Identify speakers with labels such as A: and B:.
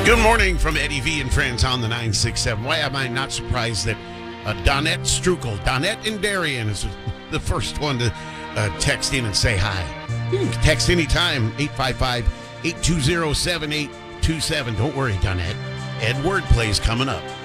A: Good morning from Eddie V and friends on the 967. Why am I not surprised that Donette Strukel, Donette and Darian is the first one to text in and say hi. You can text anytime, 855-820-7827. Don't worry, Donette. Ed Wordplay is coming up.